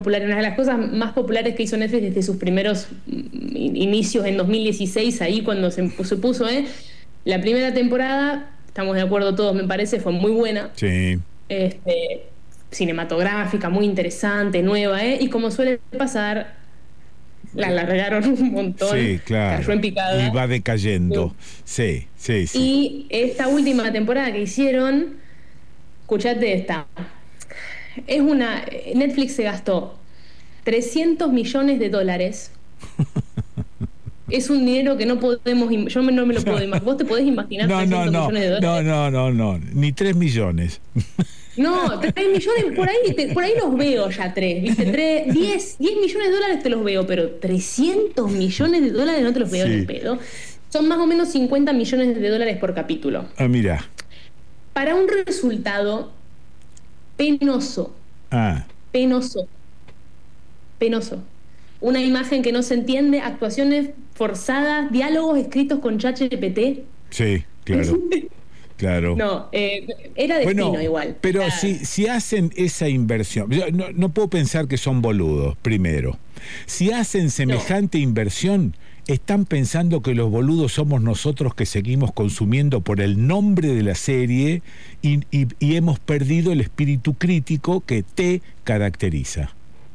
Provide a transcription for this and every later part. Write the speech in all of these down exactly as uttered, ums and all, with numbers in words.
popular, una de las cosas más populares que hizo Netflix desde sus primeros inicios en dos mil dieciséis, ahí cuando se, se puso, ¿eh? La primera temporada, estamos de acuerdo todos, me parece, fue muy buena. Sí. Este, cinematográfica, muy interesante, nueva, ¿eh? Y como suele pasar, la alargaron un montón, Sí, cayó claro. en Y picada. va decayendo. Sí, sí, sí. Y esta última temporada que hicieron, escuchate esta, es una, Netflix se gastó trescientos millones de dólares. Es un dinero que no podemos, yo no me lo puedo imaginar. ¿Vos te podés imaginar No, no, trescientos no, millones de no, dólares? no, no, no, ni tres millones. No, tres millones, por ahí, te- por ahí los veo ya tres, ¿viste? Tres, diez, diez millones de dólares te los veo, pero trescientos millones de dólares no te los veo ni en Sí. pedo. Son más o menos cincuenta millones de dólares por capítulo. Ah, mira. Para un resultado penoso, Ah, penoso, penoso. Una imagen que no se entiende, actuaciones forzadas, diálogos escritos con ChatGPT. sí, claro, claro. No, eh, era destino Bueno, igual. pero Era- si, si hacen esa inversión, yo no, no puedo pensar que son boludos, primero. Si hacen no. semejante inversión, están pensando que los boludos somos nosotros que seguimos consumiendo por el nombre de la serie y, y- y hemos perdido el espíritu crítico que te caracteriza.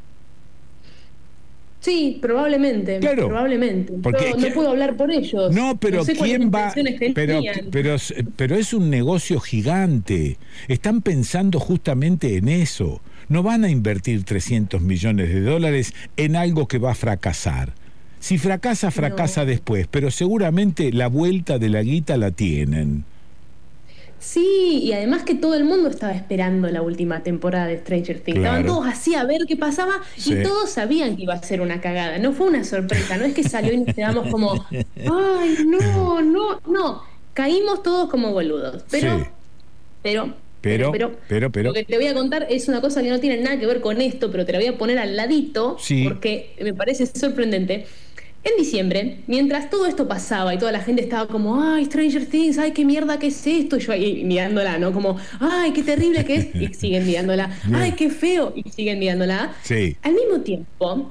Sí, probablemente, Claro, probablemente. porque Yo no puedo hablar por ellos. no, No pero sé cuáles ¿quién va? intenciones Pero, tenían. pero, pero es un negocio gigante. Están pensando justamente en eso. No van a invertir trescientos millones de dólares en algo que va a fracasar. Si fracasa, fracasa No. después, pero seguramente la vuelta de la guita la tienen. Sí, y además que todo el mundo estaba esperando la última temporada de Stranger Things. Estaban Claro. todos así a ver qué pasaba y Sí. todos sabían que iba a ser una cagada. No fue una sorpresa, no es que salió y nos quedamos como, ay, no, no, no. Caímos todos como boludos. Sí. Pero, pero, pero, Pero, pero, pero, lo pero. que te voy a contar es una cosa que no tiene nada que ver con esto, pero te la voy a poner al ladito Sí. porque me parece sorprendente. En diciembre, mientras todo esto pasaba y toda la gente estaba como, ay, Stranger Things, ay, qué mierda, ¿qué es esto? Y yo ahí mirándola, ¿no? Como, ay, qué terrible que es. Y siguen mirándola, ay, Bien. qué feo. Y siguen mirándola. Sí. Al mismo tiempo,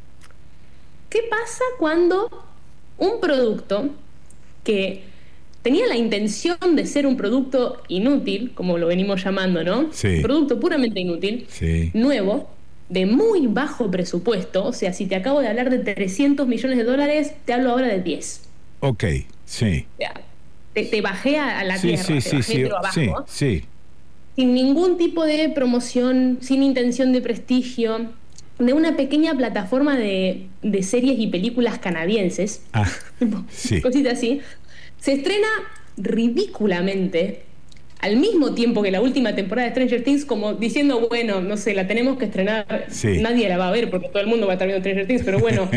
¿qué pasa cuando un producto que tenía la intención de ser un producto inútil, como lo venimos llamando, ¿no? Sí. Producto puramente inútil, Sí. nuevo, de muy bajo presupuesto, o sea, si te acabo de hablar de trescientos millones de dólares, te hablo ahora de diez. Ok. Sí. O sea, te, te bajé a, a la Sí, sí, tierra, te sí, bajé sí. pero Sí, abajo, sí. sin ningún tipo de promoción, sin intención de prestigio, de una pequeña plataforma de, de series y películas canadienses, Ah, sí. cositas así, se estrena ridículamente al mismo tiempo que la última temporada de Stranger Things, como diciendo, bueno, no sé, la tenemos que estrenar, Sí. nadie la va a ver porque todo el mundo va a estar viendo Stranger Things, pero bueno,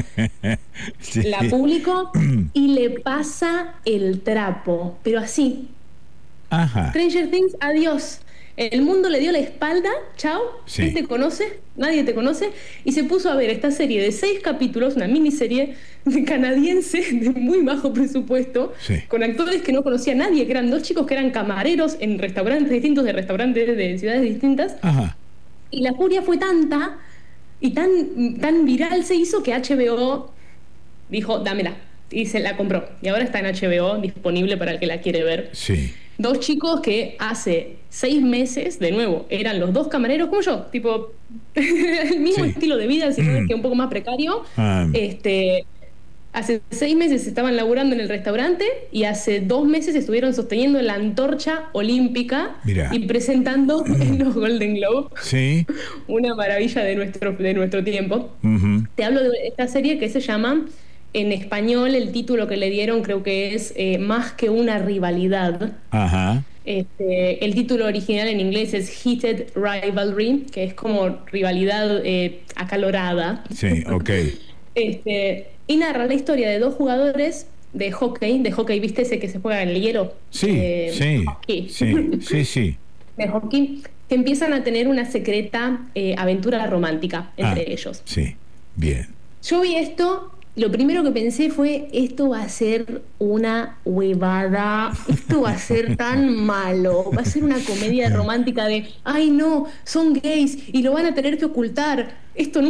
la Sí. publicó y le pasa el trapo, pero así. Ajá. Stranger Things, adiós. El mundo le dio la espalda, chao, ¿quién Sí. te conoce? Nadie te conoce. Y se puso a ver esta serie de seis capítulos, una miniserie de canadiense de muy bajo presupuesto, Sí. con actores que no conocía nadie, que eran dos chicos que eran camareros en restaurantes distintos, de restaurantes de ciudades distintas. Ajá. Y la furia fue tanta y tan, tan viral se hizo que H B O dijo, dámela. Y se la compró. Y ahora está en H B O, disponible para el que la quiere ver. Sí. Dos chicos que hace seis meses, de nuevo, eran los dos camareros como yo, tipo, el mismo Sí. estilo de vida, sino es que un poco más precario. Ah, Este, hace seis meses estaban laburando en el restaurante y hace dos meses estuvieron sosteniendo la antorcha olímpica mira. y presentando en los Golden Globe, Sí. una maravilla de nuestro, de nuestro tiempo. Ujú. Te hablo de esta serie que se llama, en español, el título que le dieron creo que es eh, Más que una rivalidad. Ajá. Este, el título original en inglés es Heated Rivalry, que es como rivalidad eh, acalorada. Sí, ok. Este, y narra la historia de dos jugadores de hockey, de hockey, ¿viste ese que se juega en el hielo? Sí, Eh, sí, hockey. sí, sí, sí. De hockey, que empiezan a tener una secreta eh, aventura romántica Ah, entre ellos. sí, bien. Yo vi esto lo primero que pensé fue, esto va a ser una huevada, esto va a ser tan malo, va a ser una comedia romántica de, ay no, son gays y lo van a tener que ocultar, esto